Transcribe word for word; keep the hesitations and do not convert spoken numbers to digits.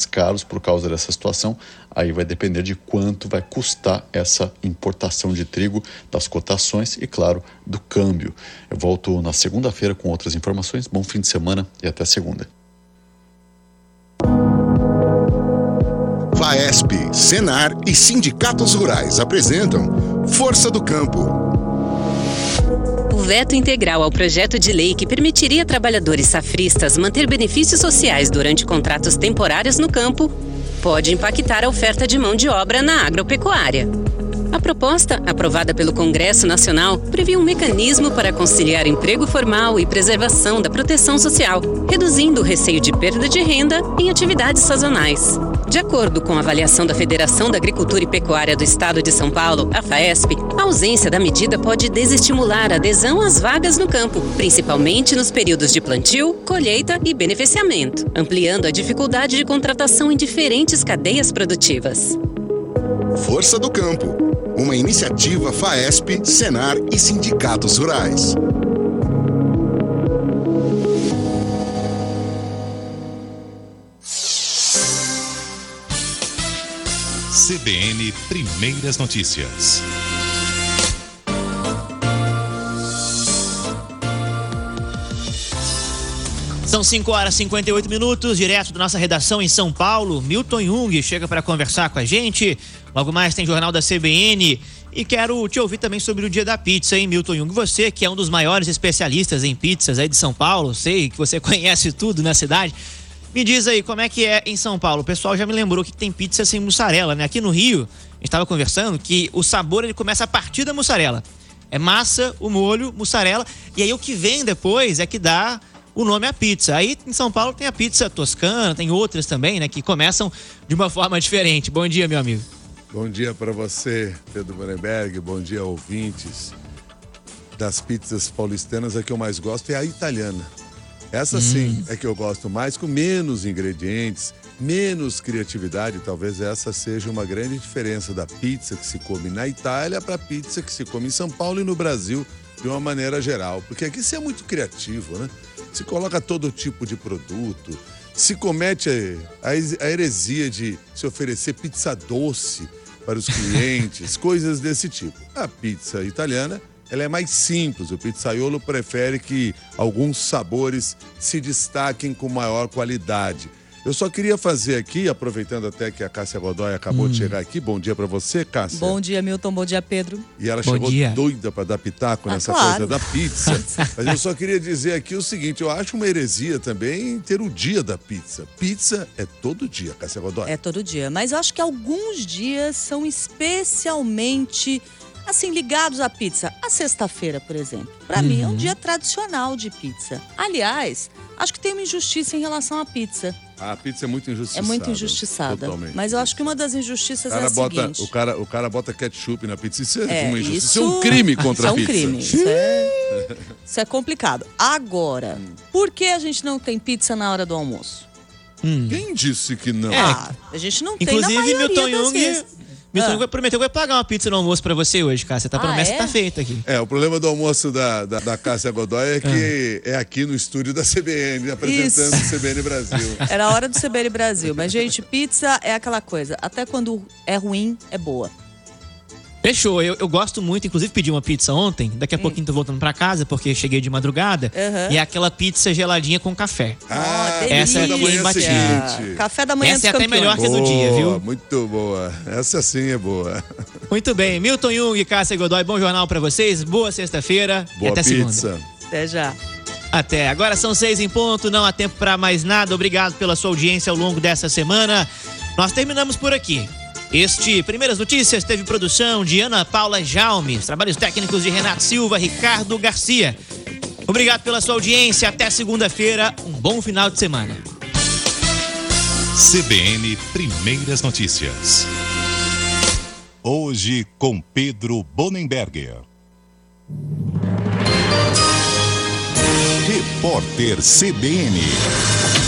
caros por causa dessa situação. Aí vai depender de quanto vai custar essa importação de trigo, das cotações e, claro, do câmbio. Eu volto na segunda-feira com outras informações. Bom fim de semana e até segunda. Faesp, Senar e sindicatos rurais apresentam Força do Campo. O veto integral ao projeto de lei que permitiria a trabalhadores safristas manter benefícios sociais durante contratos temporários no campo pode impactar a oferta de mão de obra na agropecuária. A proposta, aprovada pelo Congresso Nacional, previa um mecanismo para conciliar emprego formal e preservação da proteção social, reduzindo o receio de perda de renda em atividades sazonais. De acordo com a avaliação da Federação da Agricultura e Pecuária do Estado de São Paulo, a Faesp, a ausência da medida pode desestimular a adesão às vagas no campo, principalmente nos períodos de plantio, colheita e beneficiamento, ampliando a dificuldade de contratação em diferentes cadeias produtivas. Força do Campo, uma iniciativa Faesp, Senar e sindicatos rurais. C B N Primeiras Notícias. São cinco horas e cinquenta e oito minutos, direto da nossa redação em São Paulo. Milton Jung chega para conversar com a gente. Logo mais tem Jornal da C B N. E quero te ouvir também sobre o Dia da Pizza, hein, Milton Jung? Você, que é um dos maiores especialistas em pizzas aí de São Paulo, sei que você conhece tudo na cidade. Me diz aí, como é que é em São Paulo? O pessoal já me lembrou que tem pizza sem mussarela, né? Aqui no Rio, a gente estava conversando que o sabor ele começa a partir da mussarela. É massa, o molho, mussarela, e aí o que vem depois é que dá o nome à pizza. Aí em São Paulo tem a pizza toscana, tem outras também, né? Que começam de uma forma diferente. Bom dia, meu amigo. Bom dia para você, Pedro Borenberg. Bom dia, ouvintes. Das pizzas paulistanas, a que eu mais gosto é a italiana. Essa hum. sim é que eu gosto mais, com menos ingredientes, menos criatividade. Talvez essa seja uma grande diferença da pizza que se come na Itália para a pizza que se come em São Paulo e no Brasil de uma maneira geral. Porque aqui se é muito criativo, né? Se coloca todo tipo de produto, se comete a, a, a heresia de se oferecer pizza doce para os clientes, coisas desse tipo. A pizza italiana, ela é mais simples. O pizzaiolo prefere que alguns sabores se destaquem com maior qualidade. Eu só queria fazer aqui, aproveitando até que a Cássia Godoy acabou hum. de chegar aqui. Bom dia pra você, Cássia. Bom dia, Milton. Bom dia, Pedro. E ela Bom chegou dia. doida pra dar pitaco ah, nessa claro. coisa da pizza. Mas eu só queria dizer aqui o seguinte, eu acho uma heresia também ter o dia da pizza. Pizza é todo dia, Cássia Godoy. É todo dia, mas eu acho que alguns dias são especialmente, assim, ligados à pizza. A sexta-feira, por exemplo. Pra uhum. mim é um dia tradicional de pizza. Aliás, acho que tem uma injustiça em relação à pizza. A pizza é muito injustiçada. É muito injustiçada. Totalmente. Mas eu acho que uma das injustiças é a bota, seguinte. O cara, o cara bota ketchup na pizza. Isso é, é uma injustiça. Isso, isso é um crime contra a pizza. Isso é um crime. Isso é, isso é complicado. Agora, hum. por que a gente não tem pizza na hora do almoço? Hum. Quem disse que não? É, ah, a gente não Inclusive, tem na maioria Milton das Jung... vezes. Milton Ah. Jung prometeu que vai pagar uma pizza no almoço pra você hoje, Cássia. Tá, a promessa ah, é? tá feita aqui. É, o problema do almoço da, da, da Cássia Godoy é que ah. é aqui no estúdio da C B N, apresentando o C B N Brasil. Era a hora do C B N Brasil. Mas, gente, pizza é aquela coisa. Até quando é ruim, é boa. Fechou, eu, eu gosto muito, inclusive pedi uma pizza ontem, daqui a hum. pouquinho tô voltando pra casa, porque cheguei de madrugada, uhum. e é aquela pizza geladinha com café. Ah, essa é imbatível. Café da manhã Essa é dos até melhor que a do boa, dia, viu? Muito boa, essa sim é boa. Muito bem, Milton Jung e Cássia Godoy, bom jornal pra vocês, boa sexta-feira e até pizza. segunda. Até já. Até, agora são seis em ponto, não há tempo pra mais nada, obrigado pela sua audiência ao longo dessa semana. Nós terminamos por aqui. Este Primeiras Notícias teve produção de Ana Paula Jaume, trabalhos técnicos de Renato Silva, Ricardo Garcia. Obrigado pela sua audiência, até segunda-feira, um bom final de semana. C B N Primeiras Notícias. Hoje com Pedro Bonenberger. Repórter C B N.